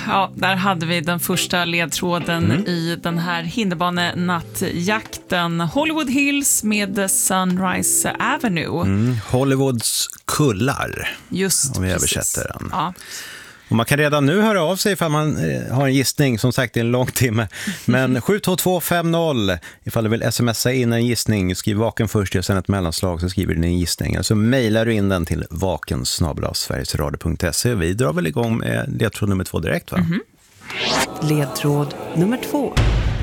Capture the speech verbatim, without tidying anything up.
ja, där hade vi den första ledtråden Mm. i den här hinderbanenattjakten. Hollywood Hills med Sunrise Avenue. Mm. Hollywoods kullar, Just om vi precis. översätter den. Ja. Och man kan redan nu höra av sig ifall man eh, har en gissning, som sagt det är en lång timme. Men sju två två fem noll ifall du vill smsa in en gissning, skriv vaken först och sen ett mellanslag så skriver du din gissning. Eller så mejlar du in den till vaken snabel-a sverigesradio punkt se. Vi drar väl igång med ledtråd nummer två direkt, va? Mm-hmm. Ledtråd nummer två.